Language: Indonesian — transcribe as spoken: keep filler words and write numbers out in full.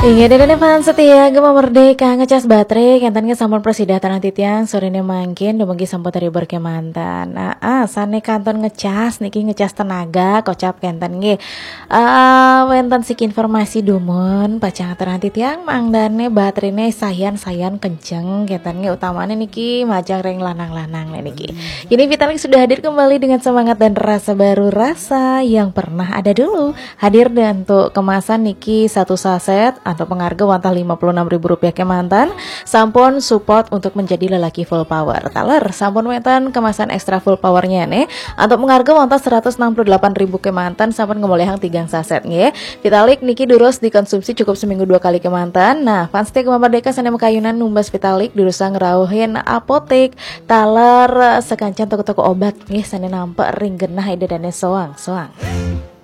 Iya, dan fan setia Gema Merdeka ngecas baterai kentan ke sampun presida tanah titiang sorene mangkin dumagi sampun tari berkemantan. Nah, ah, sane kanton ngecas niki ngecas tenaga kocap kentan nggih. Ah, wenten sik informasi dumun pacang tanah titiang mangdane baterainya sayan-sayan kenceng kentan nggih utamane niki majang reng lanang-lanang niki. Kini Vitalik sudah hadir kembali dengan semangat dan rasa baru, rasa yang pernah ada dulu. Hadir dan untuk kemasan niki satu saset atau pengharga wantah lima puluh enam ribu rupiah kemantan sampun support untuk menjadi lelaki full power taler sampun wetan kemasan ekstra full powernya nih untuk pengharga wantah seratus enam puluh delapan ribu kemantan sampun ngemolehang tigang saset nge Vitalik niki durus dikonsumsi cukup seminggu dua kali kemantan. Nah fans Gema Merdeka sana makayunan numbas Vitalik durusang ngerauhin apotek taler sekancan toko-toko obat nge sana nampak ring genah ide dane soang soang